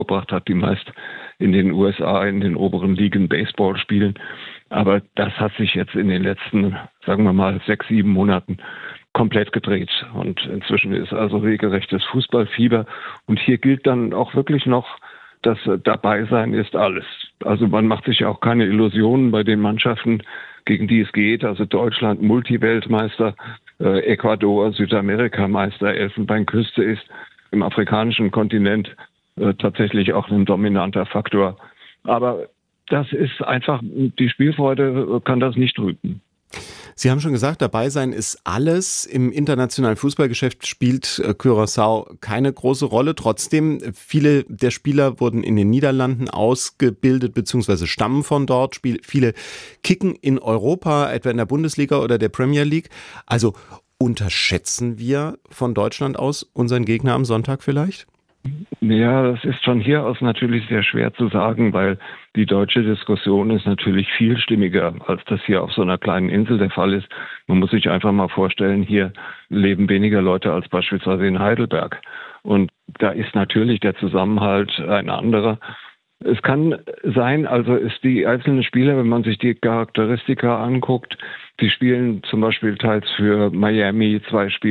gebracht hat, die meist in den USA in den oberen Ligen Baseball spielen. Aber das hat sich jetzt in den letzten, sagen wir mal, 6, 7 Monaten komplett gedreht. Und inzwischen ist also regelrechtes Fußballfieber. Und hier gilt dann auch wirklich noch, dass Dabeisein ist alles. Also man macht sich auch keine Illusionen bei den Mannschaften, gegen die es geht. Also Deutschland Multiweltmeister, Ecuador Südamerikameister, Elfenbeinküste ist im afrikanischen Kontinent tatsächlich auch ein dominanter Faktor. Aber das ist einfach, die Spielfreude kann das nicht trüben. Sie haben schon gesagt, dabei sein ist alles. Im internationalen Fußballgeschäft spielt Curaçao keine große Rolle. Trotzdem, viele der Spieler wurden in den Niederlanden ausgebildet bzw. stammen von dort. Viele kicken in Europa, etwa in der Bundesliga oder der Premier League. Also unterschätzen wir von Deutschland aus unseren Gegner am Sonntag vielleicht? Ja, das ist von hier aus natürlich sehr schwer zu sagen, weil die deutsche Diskussion ist natürlich viel stimmiger, als das hier auf so einer kleinen Insel der Fall ist. Man muss sich einfach mal vorstellen, hier leben weniger Leute als beispielsweise in Heidelberg. Und da ist natürlich der Zusammenhalt ein anderer. Es kann sein, also ist die einzelnen Spieler, wenn man sich die Charakteristika anguckt, die spielen zum Beispiel teils für Miami,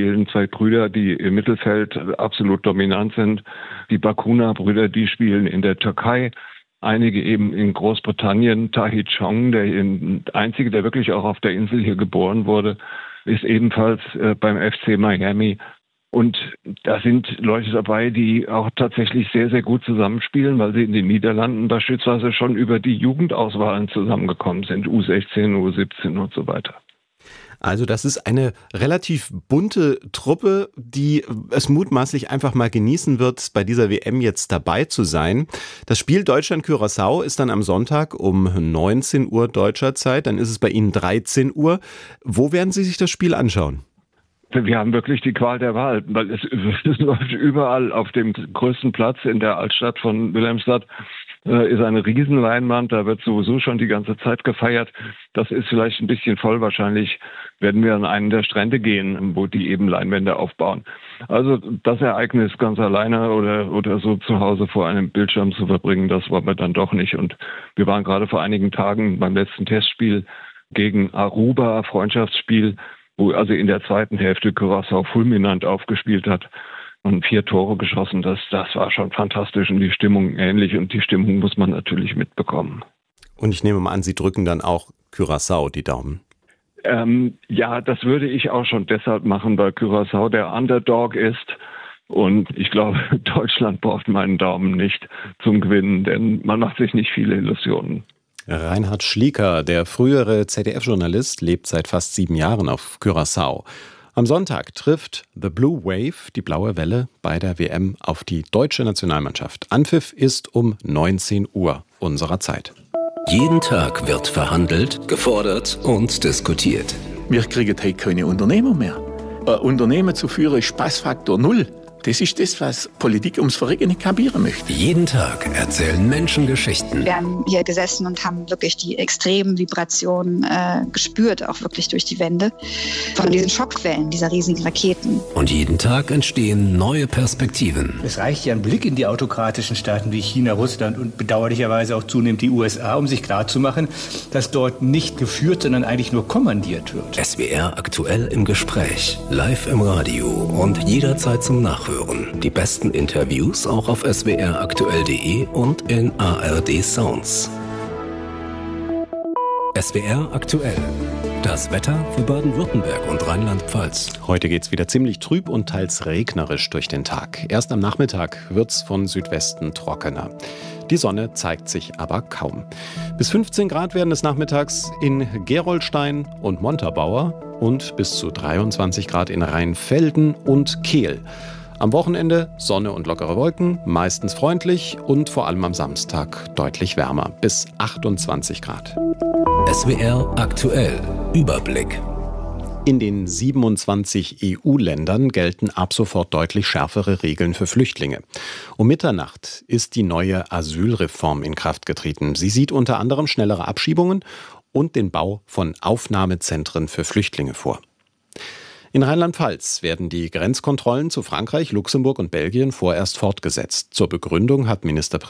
2 Brüder, die im Mittelfeld absolut dominant sind. Die Bakuna-Brüder, die spielen in der Türkei. Einige eben in Großbritannien. Tahi Chong, der einzige, der wirklich auch auf der Insel hier geboren wurde, ist ebenfalls beim FC Miami. Und da sind Leute dabei, die auch tatsächlich sehr, sehr gut zusammenspielen, weil sie in den Niederlanden beispielsweise schon über die Jugendauswahlen zusammengekommen sind, U16, U17 und so weiter. Also das ist eine relativ bunte Truppe, die es mutmaßlich einfach mal genießen wird, bei dieser WM jetzt dabei zu sein. Das Spiel Deutschland-Curaçao ist dann am Sonntag um 19 Uhr deutscher Zeit, dann ist es bei Ihnen 13 Uhr. Wo werden Sie sich das Spiel anschauen? Wir haben wirklich die Qual der Wahl, weil es läuft überall auf dem größten Platz in der Altstadt von Wilhelmstad. Ist eine Riesenleinwand, da wird sowieso schon die ganze Zeit gefeiert. Das ist vielleicht ein bisschen voll. Wahrscheinlich werden wir an einen der Strände gehen, wo die eben Leinwände aufbauen. Also das Ereignis ganz alleine oder so zu Hause vor einem Bildschirm zu verbringen, das wollen wir dann doch nicht. Und wir waren gerade vor einigen Tagen beim letzten Testspiel gegen Aruba, Freundschaftsspiel, wo also in der zweiten Hälfte Curaçao fulminant aufgespielt hat und 4 Tore geschossen. Das war schon fantastisch und die Stimmung ähnlich und die Stimmung muss man natürlich mitbekommen. Und ich nehme mal an, Sie drücken dann auch Curaçao die Daumen. Ja, das würde ich auch schon deshalb machen, weil Curaçao der Underdog ist. Und ich glaube, Deutschland braucht meinen Daumen nicht zum Gewinnen, denn man macht sich nicht viele Illusionen. Reinhard Schlieker, der frühere ZDF-Journalist, lebt seit fast 7 Jahren auf Curaçao. Am Sonntag trifft The Blue Wave, die blaue Welle, bei der WM auf die deutsche Nationalmannschaft. Anpfiff ist um 19 Uhr unserer Zeit. Jeden Tag wird verhandelt, gefordert und diskutiert. Wir kriegen heute keine Unternehmer mehr. Ein Unternehmen zu führen ist Spaßfaktor 0. Das ist das, was Politik ums Verrecken nicht kapieren möchte. Jeden Tag erzählen Menschen Geschichten. Wir haben hier gesessen und haben wirklich die extremen Vibrationen gespürt, auch wirklich durch die Wände, von diesen Schockwellen, dieser riesigen Raketen. Und jeden Tag entstehen neue Perspektiven. Es reicht ja ein Blick in die autokratischen Staaten wie China, Russland und bedauerlicherweise auch zunehmend die USA, um sich klarzumachen, dass dort nicht geführt, sondern eigentlich nur kommandiert wird. SWR aktuell im Gespräch, live im Radio und jederzeit zum Nachhören. Die besten Interviews auch auf swraktuell.de und in ARD Sounds. SWR aktuell. Das Wetter für Baden-Württemberg und Rheinland-Pfalz. Heute geht's wieder ziemlich trüb und teils regnerisch durch den Tag. Erst am Nachmittag wird's von Südwesten trockener. Die Sonne zeigt sich aber kaum. Bis 15 Grad werden es nachmittags in Gerolstein und Montabaur und bis zu 23 Grad in Rheinfelden und Kehl. Am Wochenende Sonne und lockere Wolken, meistens freundlich und vor allem am Samstag deutlich wärmer, bis 28 Grad. SWR aktuell. Überblick. In den 27 EU-Ländern gelten ab sofort deutlich schärfere Regeln für Flüchtlinge. Um Mitternacht ist die neue Asylreform in Kraft getreten. Sie sieht unter anderem schnellere Abschiebungen und den Bau von Aufnahmezentren für Flüchtlinge vor. In Rheinland-Pfalz werden die Grenzkontrollen zu Frankreich, Luxemburg und Belgien vorerst fortgesetzt. Zur Begründung hat Ministerpräsident